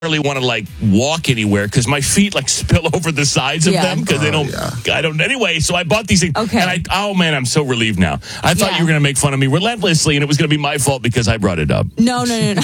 really want to like walk anywhere because my feet like spill over the sides of them because they don't. Yeah. I don't. Anyway, so I bought these things. Okay. And I'm so relieved now. I thought you were going to make fun of me relentlessly, and it was going to be my fault because I brought it up. No. No.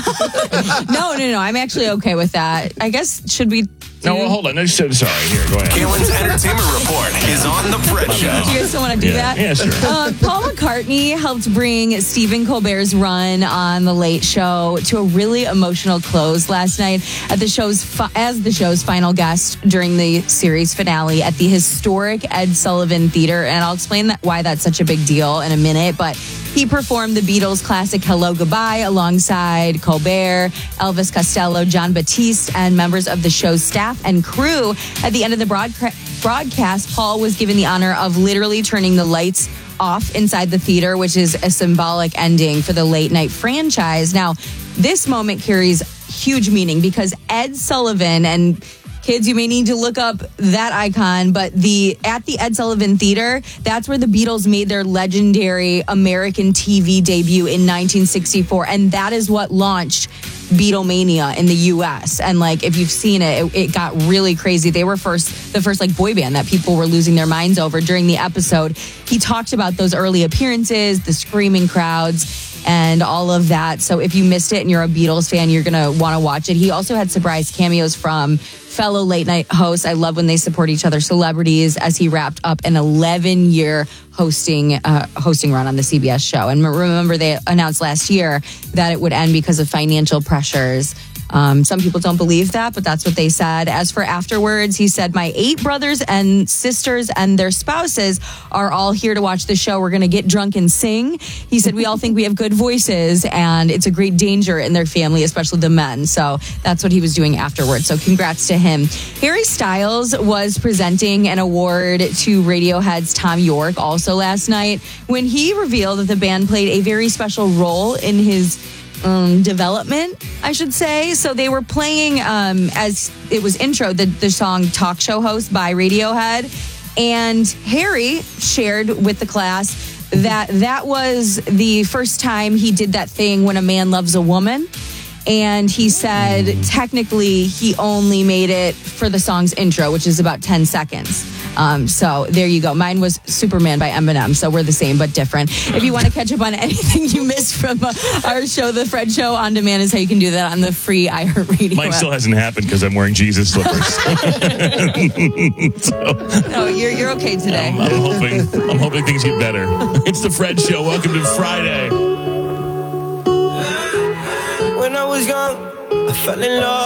I'm actually okay with that. I guess should we? No, well, hold on. No, sorry. Here, go ahead. Kalen's Entertainment Report is on the Fred Show. Do you guys still want to do that? Yeah, sure. Paul McCartney helped bring Stephen Colbert's run on The Late Show to a really emotional close last night at the show's as the show's final guest during the series finale at the historic Ed Sullivan Theater. And I'll explain why that's such a big deal in a minute. But he performed the Beatles' classic Hello Goodbye alongside Colbert, Elvis Costello, John Batiste, and members of the show's staff and crew. At the end of the broadcast, Paul was given the honor of literally turning the lights off inside the theater, which is a symbolic ending for the late night franchise. Now, this moment carries huge meaning because Ed Sullivan, and kids, you may need to look up that icon, but at the Ed Sullivan Theater, that's where the Beatles made their legendary American TV debut in 1964, and that is what launched Beatlemania in the U.S. And like, if you've seen it got really crazy. They were the first like boy band that people were losing their minds over. During the episode, he talked about those early appearances, the screaming crowds, and all of that. So if you missed it and you're a Beatles fan, you're going to want to watch it. He also had surprise cameos from fellow late night hosts. I love when they support each other, celebrities, as he wrapped up an 11-year hosting run on the CBS show. And remember, they announced last year that it would end because of financial pressures. Some people don't believe that, but that's what they said. As for afterwards, he said, my 8 brothers and sisters and their spouses are all here to watch the show. We're going to get drunk and sing. He said, we all think we have good voices, and it's a great danger in their family, especially the men. So that's what he was doing afterwards. So congrats to him. Harry Styles was presenting an award to Radiohead's Thom Yorke also last night when he revealed that the band played a very special role in his development, I should say. So they were playing, as it was intro, the song Talk Show Host by Radiohead. And Harry shared with the class that was the first time he did that thing when a man loves a woman. And he said, technically, he only made it for the song's intro, which is about 10 seconds. So there you go. Mine was Superman by Eminem. So we're the same, but different. If you want to catch up on anything you missed from our show, The Fred Show On Demand is how you can do that on the free iHeartRadio Mine app. still hasn't happened because I'm wearing Jesus slippers. No, you're okay today. I'm hoping things get better. It's The Fred Show. Welcome to Friday. When I was young, I fell in love.